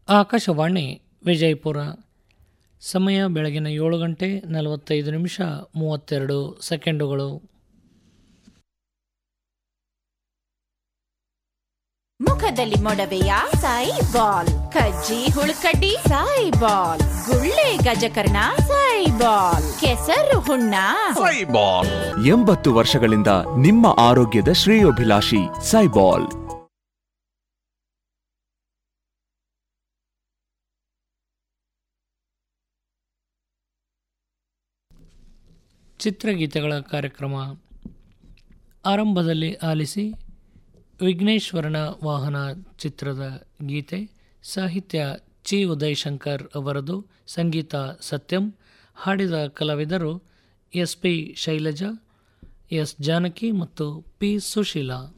ಆಕಾಶವಾಣಿ ವಿಜಯಪುರ. ಸಮಯ ಬೆಳಗಿನ 7:45 ಮುಖದಲ್ಲಿ ಮೊಡವೆಯ ಸಾಯಿ ಬಾಲ್, ಕಜ್ಜಿ ಹುಳುಕಡ್ಡಿ ಸಾಯಿ ಬಾಲ್, ಗುಳ್ಳೆ ಗಜಕರ್ಣ ಸಾಯಿ ಬಾಲ್, ಕೆಸರು ಹುಣ್ಣ ಸಾಯಿ ಬಾಲ್. 80 ವರ್ಷಗಳಿಂದ ನಿಮ್ಮ ಆರೋಗ್ಯದ ಶ್ರೇಯೋಭಿಲಾಷಿ ಸೈಬಾಲ್. ಚಿತ್ರಗೀತೆಗಳ ಕಾರ್ಯಕ್ರಮ. ಆರಂಭದಲ್ಲಿ ಆಲಿಸಿ ವಿಘ್ನೇಶ್ವರನ ವಾಹನ ಚಿತ್ರದ ಗೀತೆ. ಸಾಹಿತ್ಯ ಚಿ. ಉದಯಶಂಕರ್ ಅವರದು, ಸಂಗೀತ ಸತ್ಯಂ. ಹಾಡಿದ ಕಲಾವಿದರು S. P. Shailaja, S. Janaki ಮತ್ತು ಪಿ. ಸುಶೀಲಾ.